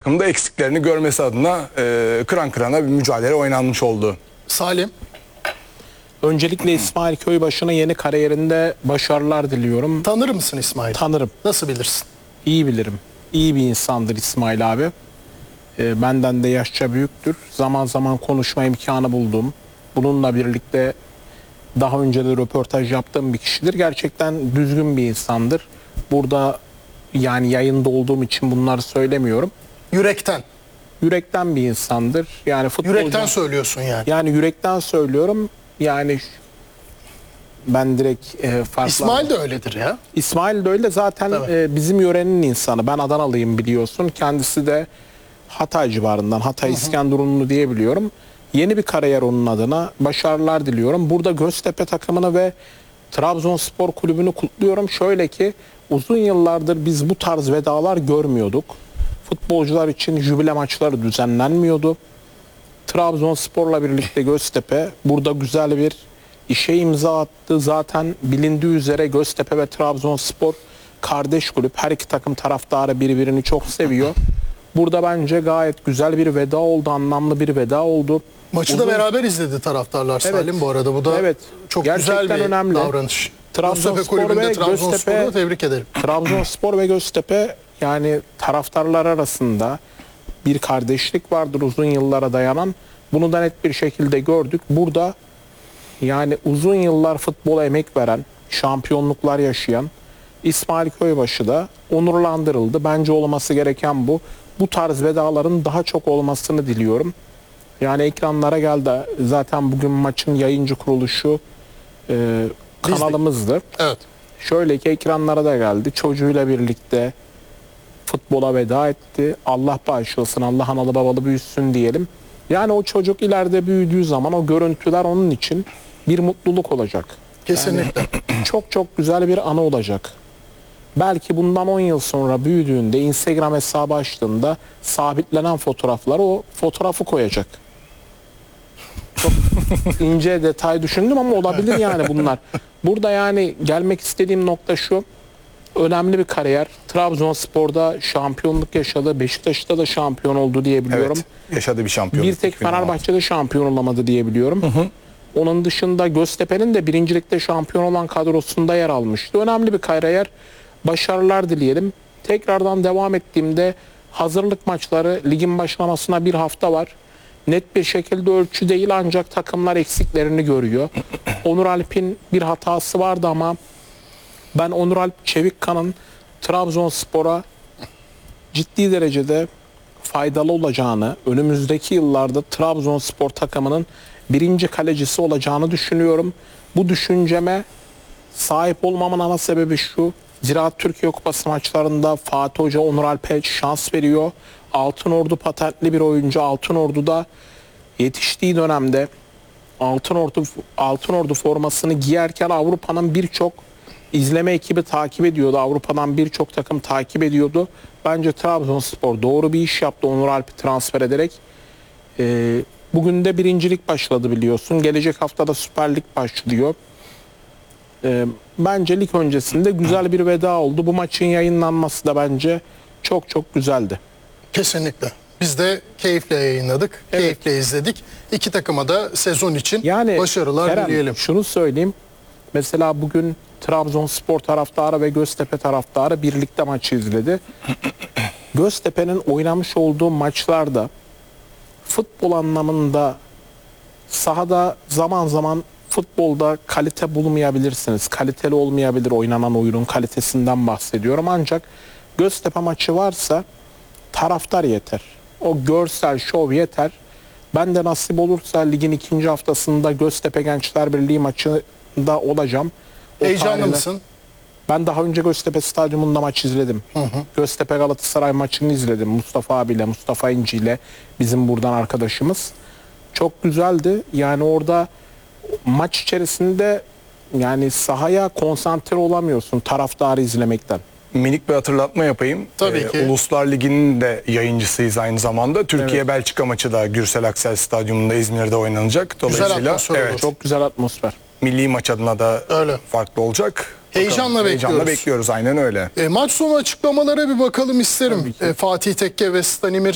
takımda eksiklerini görmesi adına kıran kırana bir mücadele oynanmış oldu. Salim. Öncelikle İsmail Köybaşı'na yeni kariyerinde başarılar diliyorum. Tanır mısın İsmail? Tanırım. Nasıl bilirsin? İyi bilirim. İyi bir insandır İsmail abi. Benden de yaşça büyüktür. Zaman zaman konuşma imkanı buldum. Bununla birlikte daha önce de röportaj yaptığım bir kişidir. Gerçekten düzgün bir insandır. Burada yani yayında olduğum için bunları söylemiyorum. Yürekten. Yürekten bir insandır. Yani futbolcu... Yürekten söylüyorsun yani. Yani yürekten söylüyorum. Yani ben direkt farklı... İsmail de öyledir ya. İsmail de öyle zaten bizim yörenin insanı. Ben Adanalıyım biliyorsun. Kendisi de Hatay civarından. Hatay İskenderunlu diye biliyorum. Yeni bir kariyer onun adına. Başarılar diliyorum. Burada Göztepe takımını ve Trabzonspor kulübünü kutluyorum. Şöyle ki uzun yıllardır biz bu tarz vedalar görmüyorduk. Futbolcular için jübile maçları düzenlenmiyordu. Trabzonspor'la birlikte Göztepe burada güzel bir işe imza attı. Zaten bilindiği üzere Göztepe ve Trabzonspor kardeş kulüp. Her iki takım taraftarı birbirini çok seviyor. Burada bence gayet güzel bir veda oldu, anlamlı bir veda oldu. Maçı da beraber izledi taraftarlar Salim bu arada. Bu da çok gerçekten güzel bir önemli davranış. Trabzonspor Göztepe kulübünde ve Trabzonspor'u tebrik ederim. Trabzonspor ve Göztepe yani taraftarlar arasında bir kardeşlik vardır uzun yıllara dayanan. Bunu da net bir şekilde gördük. Burada yani uzun yıllar futbola emek veren, şampiyonluklar yaşayan İsmail Köybaşı da onurlandırıldı. Bence olması gereken bu. Bu tarz vedaların daha çok olmasını diliyorum. Yani ekranlara geldi. Zaten bugün maçın yayıncı kuruluşu kanalımızdı. Evet. Şöyle ki ekranlara da geldi. Çocuğuyla birlikte futbola veda etti. Allah bağışlasın, Allah analı babalı büyüsün diyelim. Yani o çocuk ileride büyüdüğü zaman o görüntüler onun için bir mutluluk olacak. Kesinlikle. Yani çok çok güzel bir anı olacak. Belki bundan 10 yıl sonra büyüdüğünde Instagram hesabı açtığında sabitlenen fotoğraflara o fotoğrafı koyacak. Çok ince detay düşündüm ama olabilir yani bunlar. Burada yani gelmek istediğim nokta şu. Önemli bir kariyer. Trabzonspor'da şampiyonluk yaşadı. Beşiktaş'ta da şampiyon oldu diye biliyorum. Evet, yaşadı bir şampiyonluk. Bir tek Fenerbahçe'de şampiyon olamadı diye biliyorum. Onun dışında Göztepe'nin de birincilikte şampiyon olan kadrosunda yer almıştı. Önemli bir kariyer. Başarılar dileyelim. Tekrardan devam ettiğimde hazırlık maçları, ligin başlamasına bir hafta var. Net bir şekilde ölçü değil ancak takımlar eksiklerini görüyor. Onur Alp'in bir hatası vardı ama ben Onur Alp Çevikkan'ın Trabzonspor'a ciddi derecede faydalı olacağını, önümüzdeki yıllarda Trabzonspor takımının birinci kalecisi olacağını düşünüyorum. Bu düşünceme sahip olmamın ana sebebi şu. Ziraat Türkiye Kupası maçlarında Fatih Hoca Onur Alp'e şans veriyor. Altınordu patentli bir oyuncu. Altınordu'da yetiştiği dönemde Altınordu formasını giyerken Avrupa'nın birçok izleme ekibi takip ediyordu. Avrupa'dan birçok takım takip ediyordu. Bence Trabzonspor doğru bir iş yaptı Onur Alp'i transfer ederek. Bugün de birincilik başladı biliyorsun. Gelecek hafta da Süper Lig başlıyor. Bence lig öncesinde güzel bir veda oldu. Bu maçın yayınlanması da bence çok çok güzeldi. Kesinlikle. Biz de keyifle yayınladık. Evet. Keyifle izledik. İki takıma da sezon için Yani başarılar Kerem, dileyelim. şunu söyleyeyim. Mesela bugün Trabzonspor taraftarı ve Göztepe taraftarı birlikte maçı izledi. Göztepe'nin oynamış olduğu maçlarda futbol anlamında sahada zaman zaman futbolda kalite bulmayabilirsiniz. Kaliteli olmayabilir oynanan oyunun kalitesinden bahsediyorum. Ancak Göztepe maçı varsa taraftar yeter. O görsel şov yeter. Ben de nasip olursa ligin ikinci haftasında Göztepe Gençler Birliği maçında olacağım. Heyecanlı mısın? Ben daha önce Göztepe Stadyumunda maç izledim. Göztepe Galatasaray maçını izledim. Mustafa abiyle, Mustafa İnci ile bizim buradan arkadaşımız. Çok güzeldi. Yani orada maç içerisinde yani sahaya konsantre olamıyorsun taraftarı izlemekten. Minik bir hatırlatma yapayım. Tabii ki. Uluslar Ligi'nin de yayıncısıyız aynı zamanda. Türkiye-Belçika maçı da Gürsel Aksel Stadyumunda İzmir'de oynanacak. Dolayısıyla atmosfer olur. Çok güzel atmosfer. milli maç adına da Öyle. farklı olacak. Heyecanla bekliyoruz. Bekliyoruz aynen öyle. Maç sonu açıklamalara bir bakalım isterim. Fatih Tekke ve Stanimir